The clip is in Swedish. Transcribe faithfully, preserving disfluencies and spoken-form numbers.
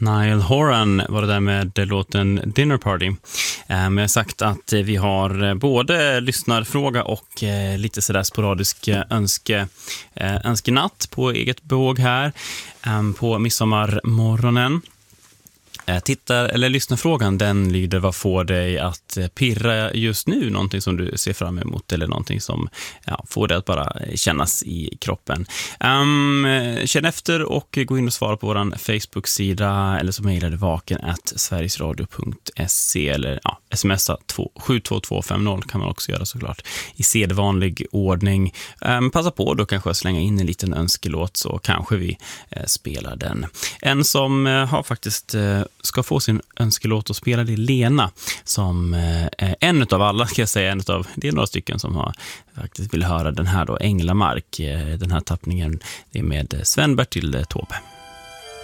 Niall Horan var det där med låten Dinner Party. Men jag har sagt att vi har både lyssnarfråga och lite sådär sporadisk önske, önskenatt på eget bevåg här på midsommarmorgonen. Tittar eller lyssnarfrågan, den lyder: vad får dig att pirra just nu? Någonting som du ser fram emot eller någonting som ja, får dig att bara kännas i kroppen. Um, känn efter och gå in och svara på vår Facebook-sida eller så mejlar du vaken at sverigesradio punkt se eller ja, smsa sju två två fem noll kan man också göra såklart i sedvanlig ordning. Um, passa på då kanske att slänga in en liten önskelåt så kanske vi uh, spelar den. En som uh, har faktiskt uh, ska få sin önskelåt och spela det Lena som eh, en av alla ska jag säga, en av det är några stycken som har faktiskt vill höra den här då, Änglamark. Eh, den här tappningen är med Sven Bertil Tåbe.